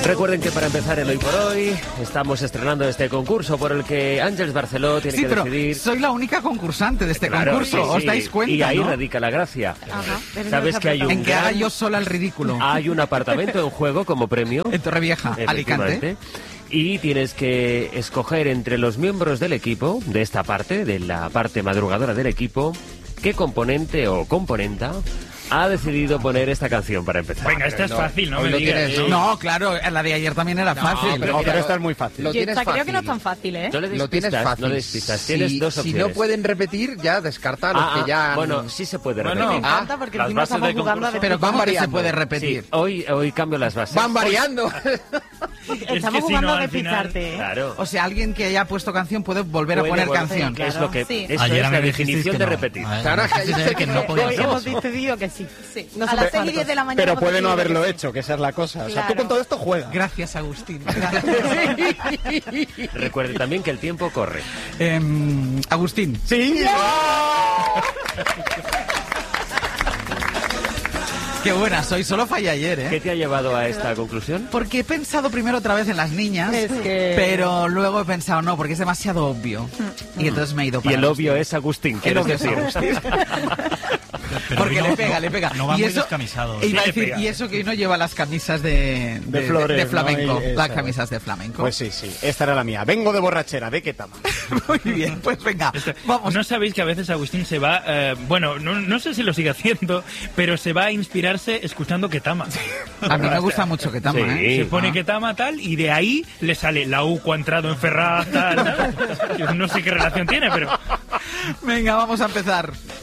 Recuerden que para empezar el Hoy por Hoy estamos estrenando este concurso por el que Ángeles Barceló tiene que decidir... soy la única concursante de este concurso, ¿os dais cuenta? Y ahí ¿no? radica la gracia. Ajá. ¿Sabes que hay un En que haga yo sola el ridículo. Hay un apartamento en juego como premio. En Torrevieja, Alicante. Y tienes que escoger entre los miembros del equipo, de esta parte, de la parte madrugadora del equipo, qué componente o componenta ha decidido poner esta canción para empezar. Venga, esta es fácil, no me lo digas. tienes, No, claro, la de ayer también era fácil. pero esta es muy fácil. Yo creo que no es tan fácil, ¿eh? No le des Lo tienes pistas, fácil. no le des pistas. Tienes dos Si opciones. no pueden repetir, ya descarta a los que ya... Bueno, sí se puede Bueno, repetir. Me encanta porque las encima bases estamos del jugando a concurso. Pero van ¿cómo que se variando. puede Sí, repetir? hoy cambio las bases. Van variando. Estamos que si jugando no, a al final- despistarte, ¿eh? Claro. O sea, alguien que haya puesto canción puede volver a Puede poner volver- canción. claro. Es lo que Sí. eso Ayer es me la dijisteis definición que de no. repetir. Claro, Que no podía Hoy ser. hemos decidido que sí. No A sé las 6 y cuántos. 10 de la mañana. Pero hemos puede no decidido haberlo que hecho, que esa es la cosa. O sea, Claro. tú con todo esto juegas. Gracias, Agustín. Recuerde también que el tiempo corre. Agustín. Sí. Qué buena soy, solo fallé ayer, ¿Qué ¿eh? te ha llevado a esta conclusión? Porque he pensado primero otra vez en las niñas, Es que- pero luego he pensado no, porque es demasiado obvio. Y entonces me he ido Y para el Agustín. obvio es Agustín, El quieres obvio es decir. Agustín. Pero Porque hoy le pega. No va y muy eso, descamisado. e iba a Sí, le decir, pega. y eso que hoy no lleva las camisas de flores, de ¿no? flamenco. Y Las esa. camisas de flamenco. Pues sí, sí. Esta era la mía. Vengo de borrachera, ¿de qué tama? Muy bien, pues venga, vamos. ¿No sabéis que a veces Agustín se va, no sé si lo sigue haciendo, pero se va a inspirarse escuchando Ketama? A mí me gusta mucho que tama, Sí. ¿eh? Se pone Ketama tal y de ahí le sale la UCO ha entrado en Ferraz tal. Yo no sé qué relación tiene, pero... Venga, vamos a empezar.